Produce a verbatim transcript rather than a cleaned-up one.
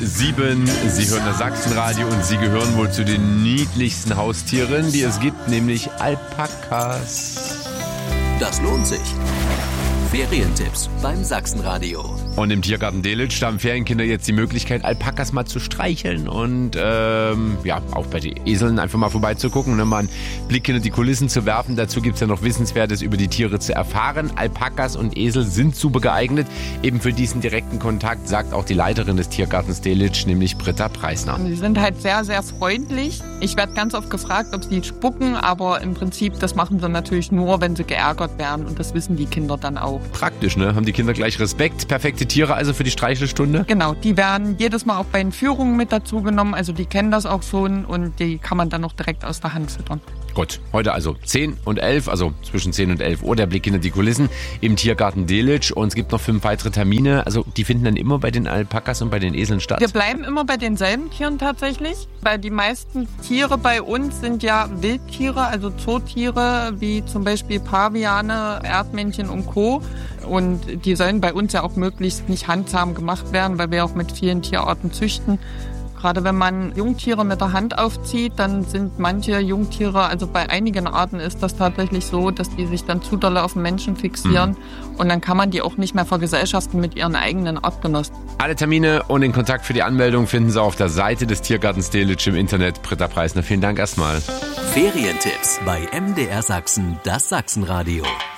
Sieben, Sie hören das Sachsenradio und Sie gehören wohl zu den niedlichsten Haustieren, die es gibt, nämlich Alpakas. Das lohnt sich. Ferientipps beim Sachsenradio. Und im Tiergarten Delitzsch haben Ferienkinder jetzt die Möglichkeit, Alpakas mal zu streicheln und ähm, ja, auch bei den Eseln einfach mal vorbeizugucken, ne, mal einen Blick hinter die Kulissen zu werfen. Dazu gibt es ja noch Wissenswertes über die Tiere zu erfahren. Alpakas und Esel sind super geeignet, eben für diesen direkten Kontakt, sagt auch die Leiterin des Tiergartens Delitzsch, nämlich Britta Preisner. Sie sind halt sehr, sehr freundlich. Ich werde ganz oft gefragt, ob sie spucken, aber im Prinzip, das machen sie natürlich nur, wenn sie geärgert werden und das wissen die Kinder dann auch. Praktisch, ne? Haben die Kinder gleich Respekt. Perfekte Tiere also für die Streichelstunde? Genau, die werden jedes Mal auch bei den Führungen mit dazu genommen. Also die kennen das auch schon und die kann man dann noch direkt aus der Hand füttern. Gut, heute also zehn und elf, also zwischen zehn und elf Uhr, der Blick hinter die Kulissen im Tiergarten Delitzsch. Und es gibt noch fünf weitere Termine. Also die finden dann immer bei den Alpakas und bei den Eseln statt? Wir bleiben immer bei denselben Tieren tatsächlich, weil die meisten Tiere bei uns sind ja Wildtiere, also Zootiere, wie zum Beispiel Paviane, Erdmännchen und Co. Und die sollen bei uns ja auch möglichst nicht handzahm gemacht werden, weil wir auch mit vielen Tierarten züchten. Gerade wenn man Jungtiere mit der Hand aufzieht, dann sind manche Jungtiere, also bei einigen Arten ist das tatsächlich so, dass die sich dann zu doll auf den Menschen fixieren. Mhm. Und dann kann man die auch nicht mehr vergesellschaften mit ihren eigenen Artgenossen. Alle Termine und den Kontakt für die Anmeldung finden Sie auf der Seite des Tiergartens Delitzsch im Internet. Britta Preisner, vielen Dank erstmal. Ferientipps bei M D R Sachsen, das Sachsenradio.